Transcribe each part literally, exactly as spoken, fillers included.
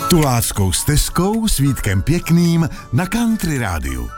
Tuláckou stezkou s Vítkem Pěkným na Country rádiu.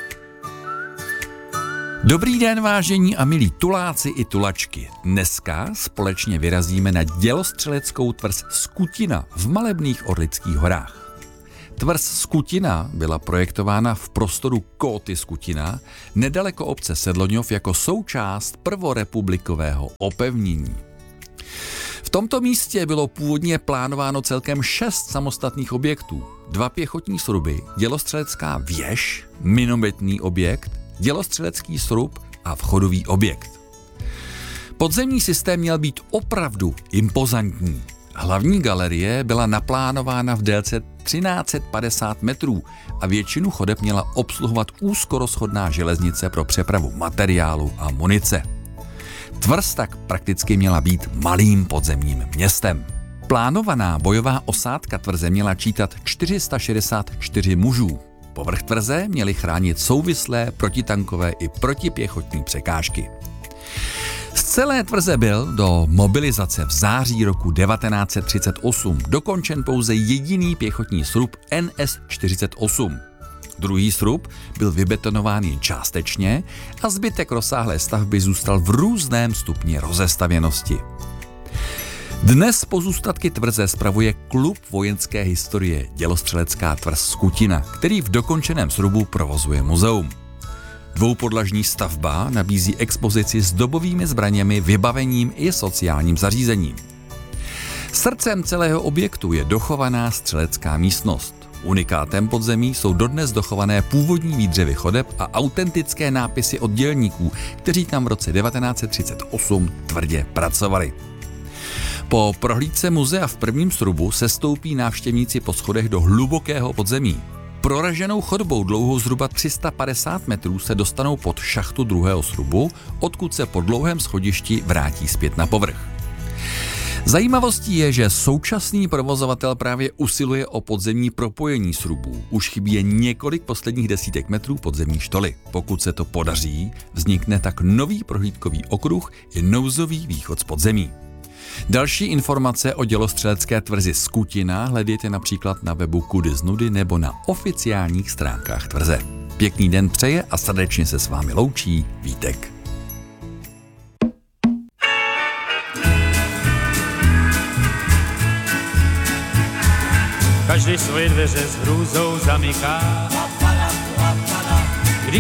Dobrý den, vážení a milí tuláci i tulačky. Dneska společně vyrazíme na dělostřeleckou tvrz Skutina v malebných Orlických horách. Tvrz Skutina byla projektována v prostoru Kóty Skutina, nedaleko obce Sedloňov jako součást prvorepublikového opevnění. V tomto místě bylo původně plánováno celkem šest samostatných objektů. Dva pěchotní sruby, dělostřelecká věž, minometný objekt, dělostřelecký srub a vchodový objekt. Podzemní systém měl být opravdu impozantní. Hlavní galerie byla naplánována v délce třináct set padesát metrů a většinu chodeb měla obsluhovat úzkorozchodná železnice pro přepravu materiálu a munice. Tvrz tak prakticky měla být malým podzemním městem. Plánovaná bojová osádka tvrze měla čítat čtyři sta šedesát čtyři mužů. Povrch tvrze měly chránit souvislé protitankové i protipěchotní překážky. Z celé tvrze byl do mobilizace v září roku devatenáct set třicet osm dokončen pouze jediný pěchotní srub N S čtyřicet osm. Druhý srub byl vybetonován jen částečně a zbytek rozsáhlé stavby zůstal v různém stupni rozestavěnosti. Dnes pozůstatky tvrze spravuje Klub vojenské historie Dělostřelecká tvrz Skutina, který v dokončeném srubu provozuje muzeum. Dvoupodlažní stavba nabízí expozici s dobovými zbraněmi, vybavením i sociálním zařízením. Srdcem celého objektu je dochovaná střelecká místnost. Unikátem podzemí jsou dodnes dochované původní výdřevy chodeb a autentické nápisy od dělníků, kteří tam v roce devatenáct set třicet osm tvrdě pracovali. Po prohlídce muzea v prvním srubu sestoupí návštěvníci po schodech do hlubokého podzemí. Proraženou chodbou dlouhou zhruba tři sta padesát metrů se dostanou pod šachtu druhého srubu, odkud se po dlouhém schodišti vrátí zpět na povrch. Zajímavostí je, že současný provozovatel právě usiluje o podzemní propojení srubů. Už chybí jen několik posledních desítek metrů podzemní štoly. Pokud se to podaří, vznikne tak nový prohlídkový okruh i nouzový východ z podzemí. Další informace o dělostřelecké tvrzi Skutina hledejte například na webu Kudy z nudy nebo na oficiálních stránkách tvrze. Pěkný den přeje a srdečně se s vámi loučí Vítek. Každý svoje dveře s hrůzou zamyká.